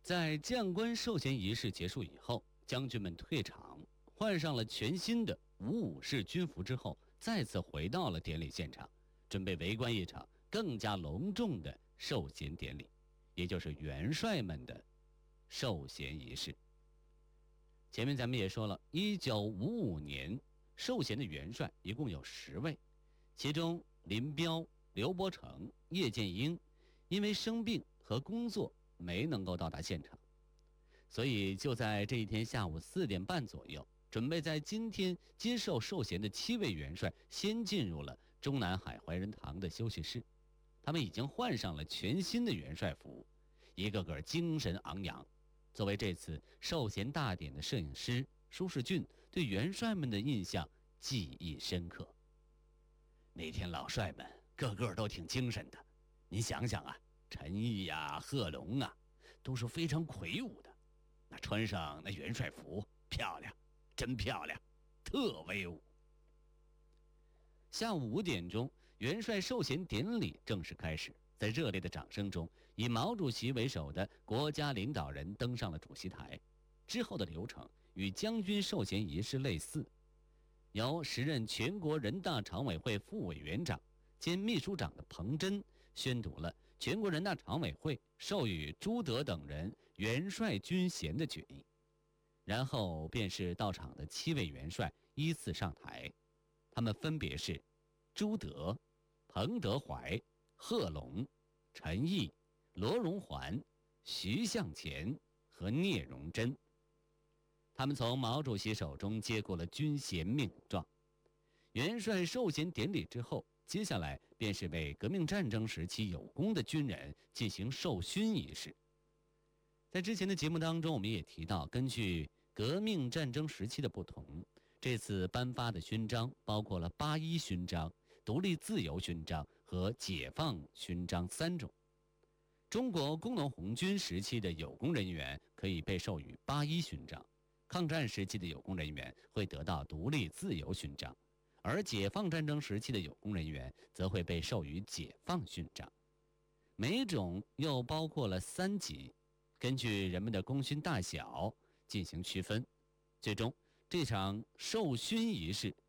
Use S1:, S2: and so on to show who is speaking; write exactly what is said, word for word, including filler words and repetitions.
S1: 在将官授衔仪式结束以后，将军们退场，换上了全新的武武式军服之后，再次回到了典礼现场，准备围观一场更加隆重的授衔典礼，也就是元帅们的授衔仪式。前面咱们也说了，一九五五年授衔的元帅一共有十位，其中林彪、刘伯承、叶剑英因为生病和工作没能够到达现场，所以就在这一天下午四点半左右，准备在今天接受授衔的七位元帅先进入了中南海怀仁堂的休息室。他们已经换上了全新的元帅服，一个个精神昂扬。作为这次授衔大典的摄影师舒世俊对元帅们的印象记忆深刻。那天老帅们个个都挺精神的，你想想啊，陈毅呀、贺龙啊，都是非常魁梧的，那穿上那元帅服，漂亮，真漂亮，特威武。下午五点钟，元帅授衔典礼正式开始。在热烈的掌声中，以毛主席为首的国家领导人登上了主席台。之后的流程与将军授衔仪式类似，由时任全国人大常委会副委员长兼秘书长的彭真宣读了全国人大常委会授予朱德等人元帅军衔的决议。然后便是到场的七位元帅依次上台，他们分别是朱德、彭德怀、贺龙、陈毅、罗荣桓、徐向前和聂荣臻。他们从毛主席手中接过了军衔命令状。元帅授衔典礼之后，接下来便是为革命战争时期有功的军人进行授勋仪式。在之前的节目当中，我们也提到，根据革命战争时期的不同，这次颁发的勋章包括了八一勋章、独立自由勋章和解放勋章三种。中国工农红军时期的有功人员可以被授予八一勋章，抗战时期的有功人员会得到独立自由勋章，而解放战争时期的有功人员则会被授予解放勋章。每种又包括了三级，根据人们的功勋大小进行区分。最终这场授勋仪式